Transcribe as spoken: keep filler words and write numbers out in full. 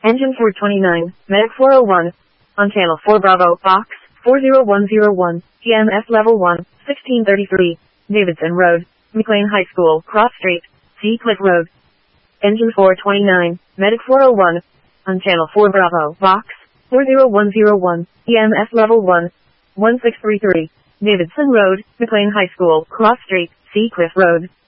Engine four twenty-nine, Medic four oh one. On channel four Bravo, Box, four oh one oh one, T M S level one, sixteen thirty-three, Davidson Road, McLean High School, Cross Street, Sea Cliff Road. Engine four twenty-nine, Medic four oh one. On channel four Bravo, Box, four oh one oh one, T M S level one, one six three three, Davidson Road, McLean High School, Cross Street, Sea Cliff Road.